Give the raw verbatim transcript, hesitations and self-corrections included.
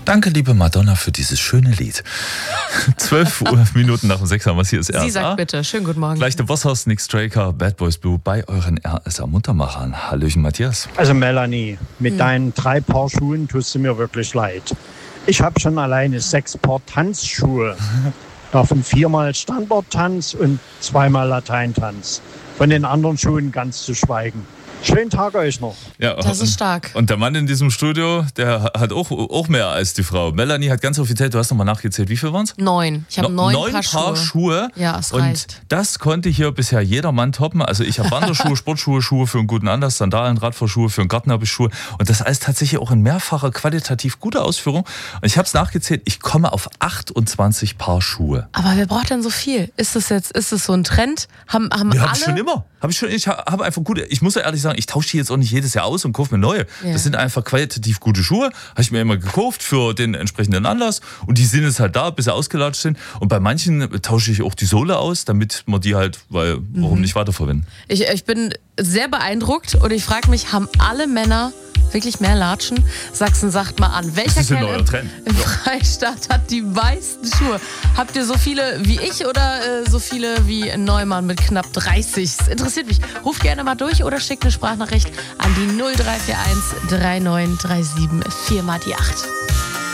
Danke, liebe Madonna, für dieses schöne Lied. Zwölf Uhr Minuten nach dem sechs haben wir es. Hier ist R S A. Sie sagt bitte, schönen guten Morgen. Gleich der Bosshaus, Nick Straker, Bad Boys Blue bei euren R S A-Muntermachern. Hallöchen, Matthias. Also Melanie, mit Hm. deinen drei Paar Schuhen tust du mir wirklich leid. Ich habe schon alleine sechs Paar Tanzschuhe. Davon viermal Standardtanz und zweimal Lateintanz. Von den anderen Schuhen ganz zu schweigen. Schönen Tag euch noch. Ja, Das ist stark. Und der Mann in diesem Studio, der hat auch, auch mehr als die Frau. Melanie hat ganz offiziell, du hast nochmal nachgezählt, wie viel waren es? Neun. Ich habe No, neun, neun Paar, Paar Schuhe. Schuhe. Ja, es Und reicht. das konnte hier bisher jeder Mann toppen. Also ich habe Wanderschuhe, Sportschuhe, Schuhe für einen guten Anlass, Sandalen, Radfahrschuhe, für einen Garten habe ich Schuhe. Und das alles tatsächlich auch in mehrfacher qualitativ guter Ausführung. Und ich habe es nachgezählt, ich komme auf achtundzwanzig Paar Schuhe. Aber wer braucht denn so viel? Ist das jetzt, ist das so ein Trend? Haben, haben Ja, alle? habe ich schon immer. Hab ich schon, ich habe einfach gute, ich muss ja ehrlich sagen, ich tausche die jetzt auch nicht jedes Jahr aus und kaufe mir neue. Ja. Das sind einfach qualitativ gute Schuhe. Habe ich mir immer gekauft für den entsprechenden Anlass. Und die sind jetzt halt da, bis sie ausgelatscht sind. Und bei manchen tausche ich auch die Sohle aus, damit man die halt, weil, warum Mhm. nicht weiterverwenden? Ich, ich bin sehr beeindruckt und ich frage mich, haben alle Männer wirklich mehr Latschen? Sachsen, sagt mal an, welcher Das ist ein Kerl neuer im, Trend. im Freistaat hat die meisten Schuhe? Habt ihr so viele wie ich oder äh, so viele wie Neumann mit knapp dreißig? Das interessiert mich. Ruft gerne mal durch oder schickt eine Sprachnachricht an die null drei vier eins drei neun drei sieben vier mal die acht.